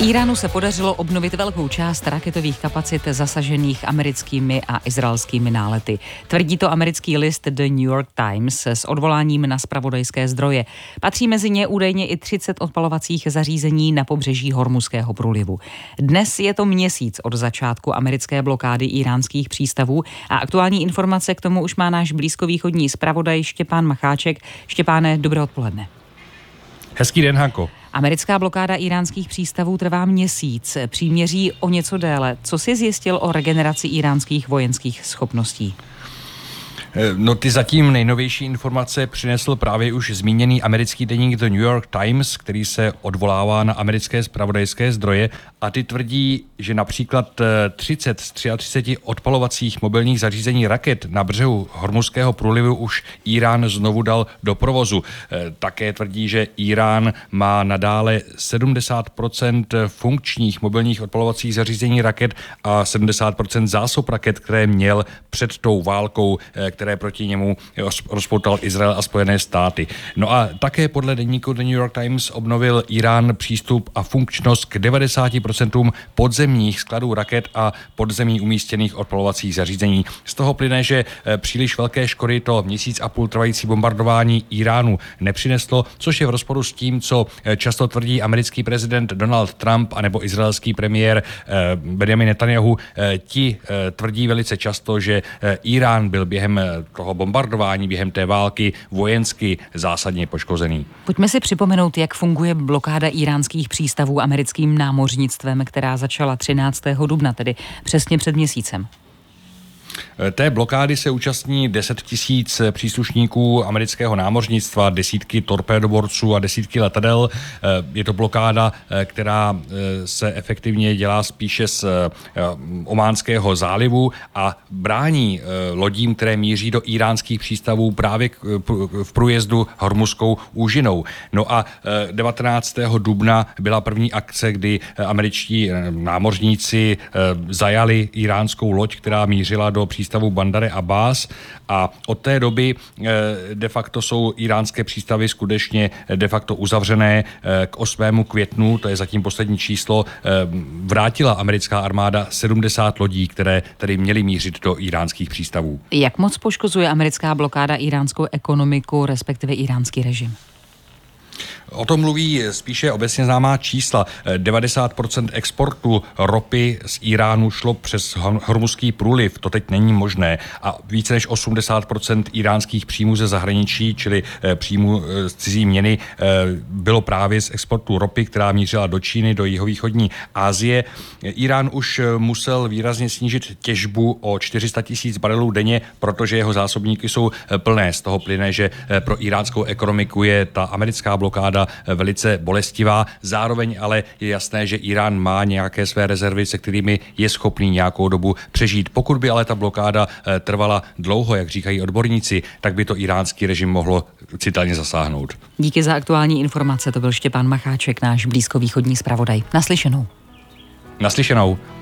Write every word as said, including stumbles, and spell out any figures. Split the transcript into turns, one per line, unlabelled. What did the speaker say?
Íránu se podařilo obnovit velkou část raketových kapacit zasažených americkými a izraelskými nálety. Tvrdí to americký list The New York Times s odvoláním na zpravodajské zdroje. Patří mezi ně údajně i třicet odpalovacích zařízení na pobřeží Hormuzského průlivu. Dnes je to měsíc od začátku americké blokády íránských přístavů a aktuální informace k tomu už má náš blízkovýchodní zpravodaj Štěpán Macháček. Štěpáne, dobré odpoledne.
Hezký den, Hanko.
Americká blokáda íránských přístavů trvá měsíc, příměří o něco déle. Co jsi zjistil o regeneraci íránských vojenských schopností?
No ty zatím nejnovější informace přinesl právě už zmíněný americký deník The New York Times, který se odvolává na americké zpravodajské zdroje a ty tvrdí, že například třicet z třiceti tři odpalovacích mobilních zařízení raket na břehu Hormuzského průlivu už Írán znovu dal do provozu. Také tvrdí, že Írán má nadále sedmdesát procent funkčních mobilních odpalovacích zařízení raket a sedmdesát procent zásob raket, které měl před tou válkou, které proti němu rozpoutal Izrael a Spojené státy. No a také podle deníku The New York Times obnovil Írán přístup a funkčnost k devadesáti procentům podzemních skladů raket a podzemí umístěných odpalovacích zařízení. Z toho plyne, že příliš velké škody to měsíc a půl trvající bombardování Íránu nepřineslo, což je v rozporu s tím, co často tvrdí americký prezident Donald Trump anebo izraelský premiér Benjamin Netanyahu. Ti tvrdí velice často, že Írán byl během toho bombardování, během té války vojensky zásadně poškozený.
Pojďme si připomenout, jak funguje blokáda íránských přístavů americkým námořnictvem, která začala třináctého dubna, tedy přesně před měsícem.
Té blokády se účastní deset tisíc příslušníků amerického námořnictva, desítky torpédoborců a desítky letadel. Je to blokáda, která se efektivně dělá spíše z Ománského zálivu a brání lodím, které míří do íránských přístavů právě v průjezdu Hormuzskou úžinou. No a devatenáctého dubna byla první akce, kdy američtí námořníci zajali iránskou loď, která mířila do přístavu Bandar Abbas a od té doby de facto jsou iránské přístavy skutečně de facto uzavřené. K osmému květnu, to je zatím poslední číslo, vrátila americká armáda sedmdesát lodí, které tedy měly mířit do iránských přístavů.
Jak moc poškozuje americká blokáda iránskou ekonomiku, respektive iránský režim?
O tom mluví spíše obecně známá čísla. devadesát procent exportu ropy z Iránu šlo přes Hormuzský průliv, to teď není možné. A více než osmdesát procent iránských příjmů ze zahraničí, čili příjmů z cizí měny, bylo právě z exportu ropy, která mířila do Číny, do jihovýchodní Asie. Irán už musel výrazně snížit těžbu o čtyři sta tisíc barelů denně, protože jeho zásobníky jsou plné. Z toho plyne, že pro iránskou ekonomiku je ta americká blokáda velice bolestivá. Zároveň ale je jasné, že Irán má nějaké své rezervy, se kterými je schopný nějakou dobu přežít. Pokud by ale ta blokáda trvala dlouho, jak říkají odborníci, tak by to iránský režim mohlo citelně zasáhnout.
Díky za aktuální informace, to byl Štěpán Macháček, náš blízkovýchodní zpravodaj. Naslyšenou.
Naslyšenou.